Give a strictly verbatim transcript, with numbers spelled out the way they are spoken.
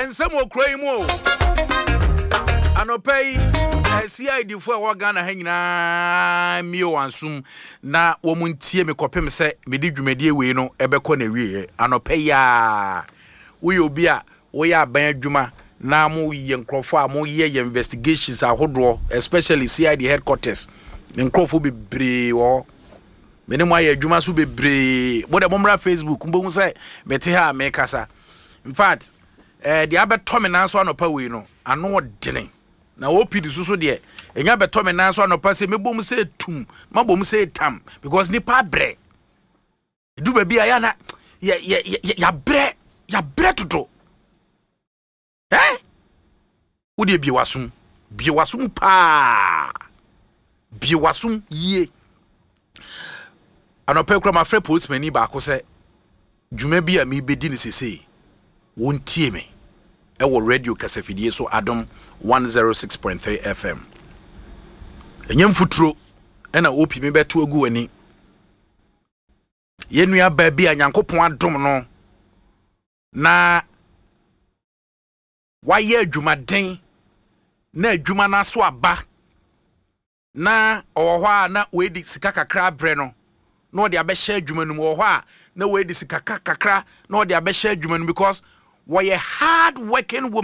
ensem okrai mu o anopai C I D fo wa Ghana ha nyina mio wansum na wo muntie me kopem se me di dwumade we no ebekọ na wie anopai ya wo ye obi a wo ya ban adwuma na mo ye nkrofo a mo ye investigations ahodo especially C I D headquarters nkrofo bebre wo me ne mo aye adwuma so bebre mo de momra Facebook mbo hu se mete ha me kasa in fact eh dia beto me nan so anopa we no ano odene na opidi susu de enya beto me nan so anopa se mebom se tum mabom se tam because ni pa bre du ba bia ya na ya ya ya bre ya bre toto eh wo de biwasum biwasum pa biwasum ye anopa kura ma frɛ policeman ni ba ko se dwuma bi a me bedi ni sese wontie me e wo radio kasafidie so Adom one oh six point three F M enyem futuro e na opi me beto agu ani yenua ba bi a Nyankopon adom no na waye adwumaden na adwuma na so aba na owo a na we di sika kakra bre no na odi abehye adwuma no wo ho a na we di sika kakra na odi abehye adwuma no because we a hard working woman